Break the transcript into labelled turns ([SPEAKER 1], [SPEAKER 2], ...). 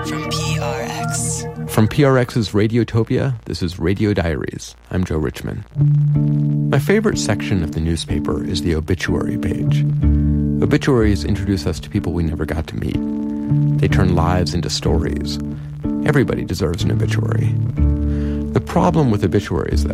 [SPEAKER 1] from PRX.
[SPEAKER 2] From PRX's Radiotopia, this is Radio Diaries. I'm Joe Richman. My favorite section of the newspaper is the obituary page. Obituaries introduce us to people we never got to meet. They turn lives into stories. Everybody deserves an obituary. The problem with obituaries, though,